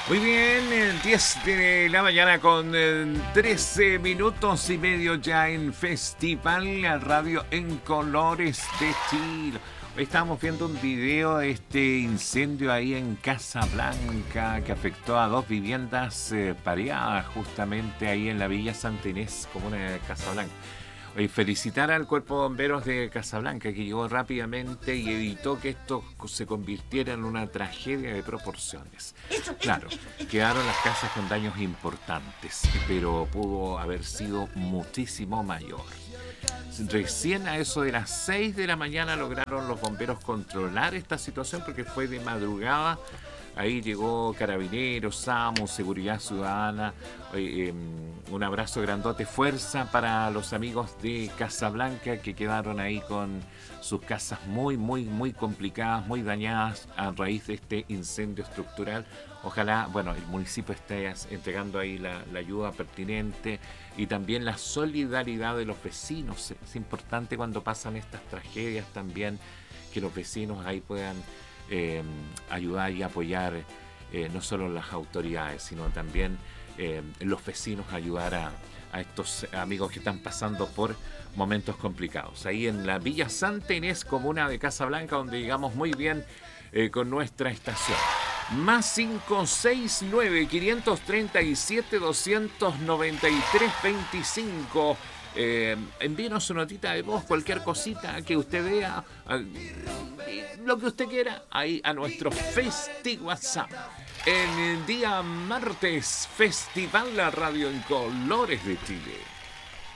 Muy bien, 10 de la mañana con 13 minutos y medio ya en Festival la Radio en Colores de Chile. Hoy estábamos viendo un video de este incendio ahí en Casablanca que afectó a dos viviendas pareadas justamente ahí en la Villa Santa Inés, comuna de Casablanca. Oye, felicitar al Cuerpo de Bomberos de Casablanca que llegó rápidamente y evitó que esto se convirtiera en una tragedia de proporciones. Claro, quedaron las casas con daños importantes, pero pudo haber sido muchísimo mayor. Recién a eso de las 6 de la mañana lograron los bomberos controlar esta situación porque fue de madrugada. Ahí llegó Carabineros, SAMU, Seguridad Ciudadana. Un abrazo grandote, fuerza para los amigos de Casablanca que quedaron ahí con sus casas muy complicadas, muy dañadas a raíz de este incendio estructural. Ojalá, bueno, el municipio esté entregando ahí la ayuda pertinente y también la solidaridad de los vecinos. Es importante cuando pasan estas tragedias también que los vecinos ahí puedan ayudar y apoyar no solo las autoridades, sino también los vecinos, ayudar a estos amigos que están pasando por momentos complicados. Ahí en la Villa Santa Inés, comuna de Casablanca, donde llegamos muy bien con nuestra estación. Más 569 537 293 25. Envíenos su notita de voz, cualquier cosita que usted vea, lo que usted quiera, ahí a nuestro Festi WhatsApp. En el día martes, Festival la Radio en Colores de Chile.